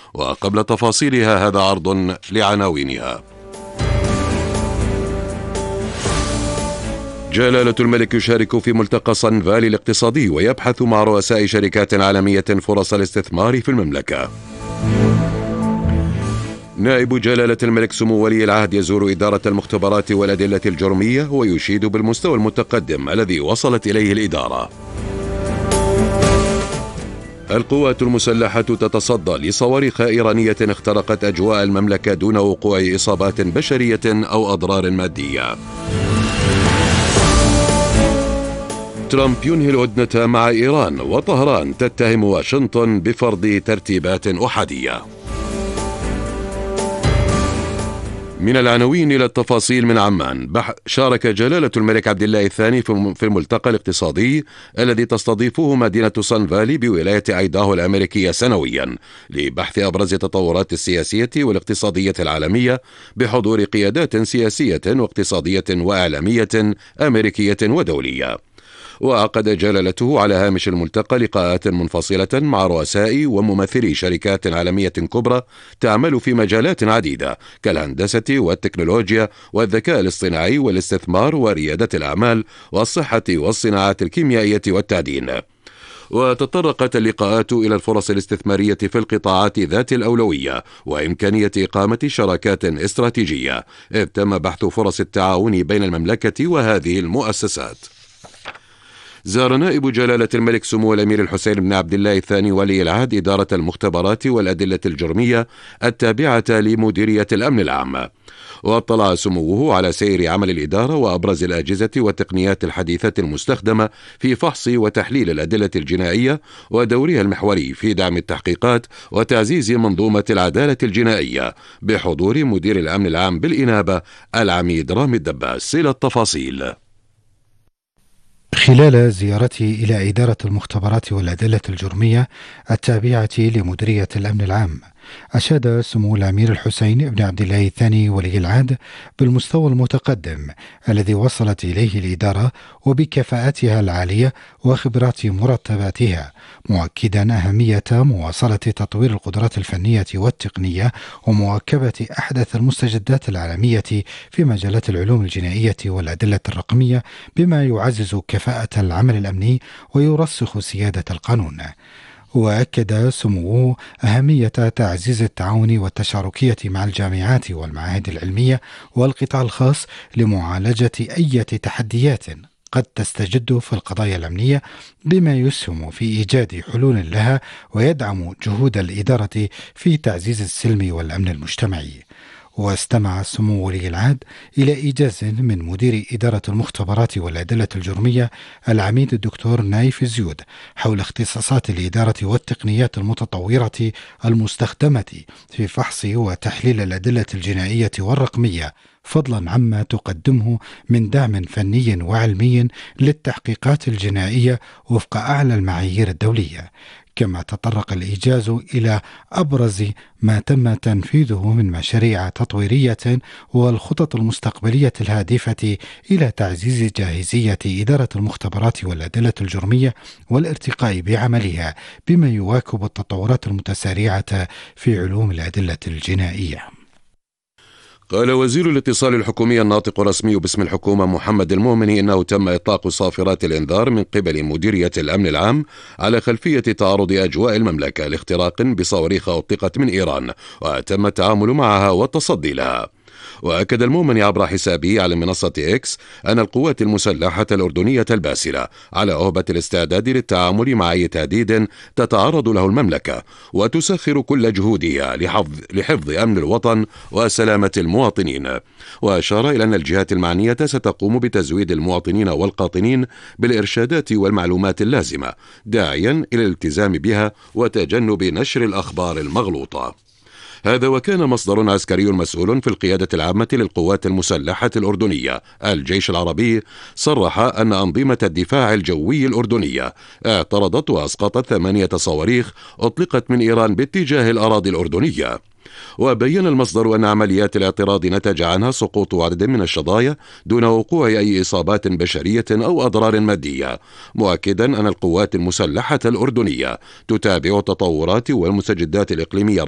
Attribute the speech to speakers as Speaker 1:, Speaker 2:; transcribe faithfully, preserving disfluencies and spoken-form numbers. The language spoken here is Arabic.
Speaker 1: وقبل تفاصيلها هذا عرض لعناوينها. جلالة الملك يشارك في ملتقى صن فالي الاقتصادي ويبحث مع رؤساء شركات عالمية فرص الاستثمار في المملكة. نائب جلالة الملك سمو ولي العهد يزور إدارة المختبرات والأدلة الجرمية ويشيد بالمستوى المتقدم الذي وصلت إليه الإدارة. القوات المسلحة تتصدى لصواريخ إيرانية اخترقت أجواء المملكة دون وقوع إصابات بشرية أو أضرار مادية. ترامب ينهي الهدنة مع إيران وطهران تتهم واشنطن بفرض ترتيبات أحادية. من العناوين إلى التفاصيل من عمان. شارك جلالة الملك عبد الله الثاني في الملتقى الاقتصادي الذي تستضيفه مدينة صن فالي بولاية أيداهو الأمريكية سنويا لبحث أبرز التطورات السياسية والاقتصادية العالمية بحضور قيادات سياسية واقتصادية وإعلامية أمريكية ودولية. وعقد جلالته على هامش الملتقى لقاءات منفصلة مع رؤساء وممثلي شركات عالمية كبرى تعمل في مجالات عديدة كالهندسة والتكنولوجيا والذكاء الاصطناعي والاستثمار وريادة الأعمال والصحة والصناعات الكيميائية والتعدين. وتطرقت اللقاءات إلى الفرص الاستثمارية في القطاعات ذات الأولوية وإمكانية إقامة شراكات استراتيجية، إذ تم بحث فرص التعاون بين المملكة وهذه المؤسسات. زار نائب جلالة الملك سمو الأمير الحسين بن عبد الله الثاني ولي العهد إدارة المختبرات والأدلة الجرمية التابعة لمديرية الأمن العام، واطلع سموه على سير عمل الإدارة وأبرز الأجهزة والتقنيات الحديثة المستخدمة في فحص وتحليل الأدلة الجنائية ودورها المحوري في دعم التحقيقات وتعزيز منظومة العدالة الجنائية بحضور مدير الأمن العام بالإنابة العميد رامي الدباس. إلى التفاصيل.
Speaker 2: خلال زيارته إلى إدارة المختبرات والأدلة الجرمية التابعة لمديرية الأمن العام، أشاد سمو الأمير الحسين بن عبد الله الثاني ولي العهد بالمستوى المتقدم الذي وصلت إليه الإدارة وبكفاءتها العالية وخبرات مرتباتها، مؤكدا أهمية مواصلة تطوير القدرات الفنية والتقنية ومواكبة أحدث المستجدات العالمية في مجالات العلوم الجنائية والأدلة الرقمية بما يعزز كفاءة العمل الأمني ويرسخ سيادة القانون. وأكد سموه أهمية تعزيز التعاون والتشاركية مع الجامعات والمعاهد العلمية والقطاع الخاص لمعالجة أي تحديات قد تستجد في القضايا الأمنية بما يسهم في إيجاد حلول لها ويدعم جهود الإدارة في تعزيز السلم والأمن المجتمعي. واستمع سمو ولي العهد إلى إيجاز من مدير إدارة المختبرات والأدلة الجرمية العميد الدكتور نايف زيود حول اختصاصات الإدارة والتقنيات المتطورة المستخدمة في فحص وتحليل الأدلة الجنائية والرقمية، فضلا عما تقدمه من دعم فني وعلمي للتحقيقات الجنائية وفق أعلى المعايير الدولية. كما تطرق الإيجاز إلى أبرز ما تم تنفيذه من مشاريع تطويرية والخطط المستقبلية الهادفة إلى تعزيز جاهزية إدارة المختبرات والأدلة الجرمية والارتقاء بعملها بما يواكب التطورات المتسارعة في علوم الأدلة الجنائية.
Speaker 1: قال وزير الاتصال الحكومي الناطق الرسمي باسم الحكومة محمد المؤمني إنه تم إطلاق صافرات الإنذار من قبل مديرية الأمن العام على خلفية تعرض أجواء المملكة لاختراق بصواريخ أطلقت من إيران، وتم التعامل معها والتصدي لها. وأكد المؤمن عبر حسابه على منصة إكس أن القوات المسلحة الأردنية الباسلة على أهبة الاستعداد للتعامل مع أي تهديد تتعرض له المملكة، وتسخر كل جهودها لحفظ, لحفظ أمن الوطن وسلامة المواطنين. وأشار إلى أن الجهات المعنية ستقوم بتزويد المواطنين والقاطنين بالإرشادات والمعلومات اللازمة، داعيا إلى الالتزام بها وتجنب نشر الأخبار المغلوطة. هذا وكان مصدر عسكري مسؤول في القيادة العامة للقوات المسلحة الأردنية الجيش العربي صرح أن أنظمة الدفاع الجوي الأردنية اعترضت وأسقطت ثمانية صواريخ أطلقت من إيران باتجاه الأراضي الأردنية. وبين المصدر أن عمليات الاعتراض نتج عنها سقوط عدد من الشظايا دون وقوع أي إصابات بشرية أو أضرار مادية، مؤكدا أن القوات المسلحة الأردنية تتابع التطورات والمستجدات الإقليمية